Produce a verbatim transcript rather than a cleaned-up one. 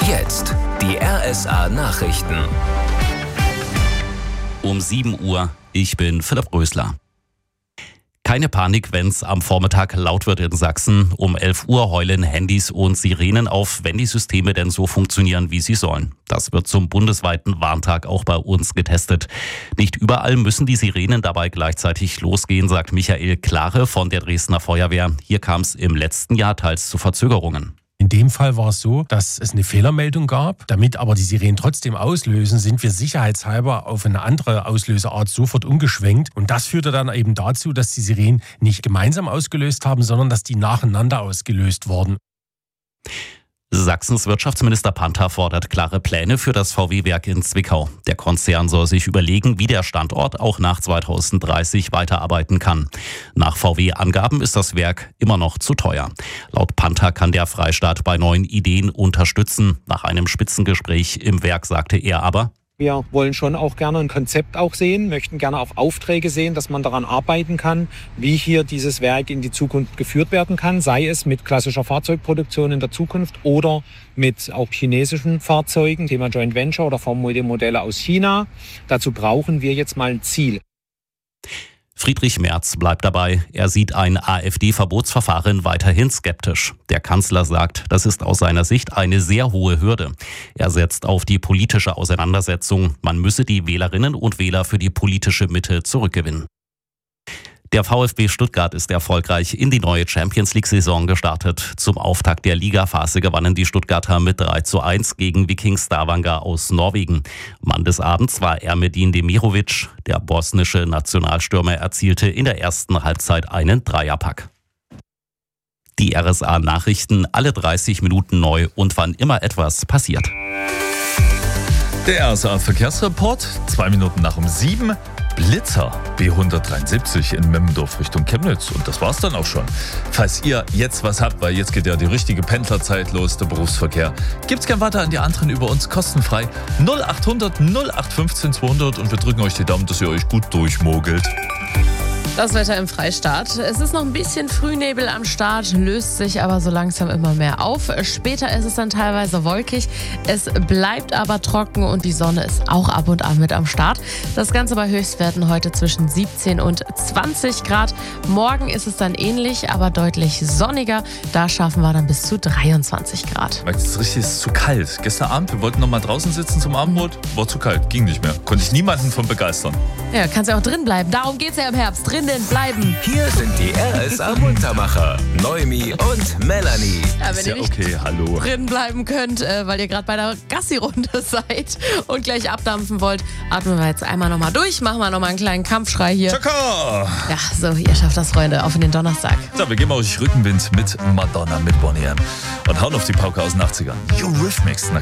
Jetzt die R S A-Nachrichten. Um sieben Uhr, ich bin Philipp Rösler. Keine Panik, wenn's am Vormittag laut wird in Sachsen. Um elf Uhr heulen Handys und Sirenen auf, wenn die Systeme denn so funktionieren, wie sie sollen. Das wird zum bundesweiten Warntag auch bei uns getestet. Nicht überall müssen die Sirenen dabei gleichzeitig losgehen, sagt Michael Klare von der Dresdner Feuerwehr. Hier kam es im letzten Jahr teils zu Verzögerungen. In dem Fall war es so, dass es eine Fehlermeldung gab. Damit aber die Sirenen trotzdem auslösen, sind wir sicherheitshalber auf eine andere Auslöseart sofort umgeschwenkt. Und das führte dann eben dazu, dass die Sirenen nicht gemeinsam ausgelöst haben, sondern dass die nacheinander ausgelöst wurden. Sachsens Wirtschaftsminister Panther fordert klare Pläne für das V W-Werk in Zwickau. Der Konzern soll sich überlegen, wie der Standort auch nach zweitausenddreißig weiterarbeiten kann. Nach V W-Angaben ist das Werk immer noch zu teuer. Laut Panther kann der Freistaat bei neuen Ideen unterstützen. Nach einem Spitzengespräch im Werk sagte er aber: Wir wollen schon auch gerne ein Konzept auch sehen, möchten gerne auch Aufträge sehen, dass man daran arbeiten kann, wie hier dieses Werk in die Zukunft geführt werden kann, sei es mit klassischer Fahrzeugproduktion in der Zukunft oder mit auch chinesischen Fahrzeugen, Thema Joint Venture oder Formel-Modelle aus China. Dazu brauchen wir jetzt mal ein Ziel. Friedrich Merz bleibt dabei. Er sieht ein AfD-Verbotsverfahren weiterhin skeptisch. Der Kanzler sagt, das ist aus seiner Sicht eine sehr hohe Hürde. Er setzt auf die politische Auseinandersetzung. Man müsse die Wählerinnen und Wähler für die politische Mitte zurückgewinnen. Der VfB Stuttgart ist erfolgreich in die neue Champions-League-Saison gestartet. Zum Auftakt der Ligaphase gewannen die Stuttgarter mit drei zu eins gegen Viking Stavanger aus Norwegen. Mann des Abends war Ermedin Demirovic. Der bosnische Nationalstürmer erzielte in der ersten Halbzeit einen Dreierpack. Die R S A-Nachrichten alle dreißig Minuten neu und wann immer etwas passiert. Der R S A-Verkehrsreport, zwei Minuten nach um sieben. Blitzer B hundertdreiundsiebzig in Memmendorf Richtung Chemnitz. Und das war's dann auch schon. Falls ihr jetzt was habt, weil jetzt geht ja die richtige Pendlerzeit los, der Berufsverkehr, gibt's gern weiter an die anderen über uns kostenfrei. null achthundert null acht fünfzehn zweihundert und wir drücken euch die Daumen, dass ihr euch gut durchmogelt. Das Wetter im Freistaat. Es ist noch ein bisschen Frühnebel am Start, löst sich aber so langsam immer mehr auf. Später ist es dann teilweise wolkig. Es bleibt aber trocken und die Sonne ist auch ab und an mit am Start. Das Ganze bei Höchstwerten heute zwischen siebzehn und zwanzig Grad. Morgen ist es dann ähnlich, aber deutlich sonniger. Da schaffen wir dann bis zu dreiundzwanzig Grad. Es ist richtig, es ist zu kalt. Gestern Abend, wir wollten noch mal draußen sitzen zum Abendbrot, war zu kalt, ging nicht mehr. Konnte ich niemanden von begeistern. Ja, kannst ja auch drin bleiben. Darum geht's ja im Herbst. Drinnen bleiben. Hier sind die R S A-Muntermacher, Noemi und Melanie. Ja, wenn Ist ihr ja nicht okay, hallo. drin bleiben könnt, äh, weil ihr gerade bei der Gassi-Runde seid und gleich abdampfen wollt, atmen wir jetzt einmal nochmal durch, machen wir nochmal einen kleinen Kampfschrei hier. Chaka! Ja, so, ihr schafft das, Freunde, auf in den Donnerstag. So, wir geben euch Rückenwind mit Madonna, mit Bonnie M. Und hauen auf die Pauke aus den achtzigern. Eurythmics, na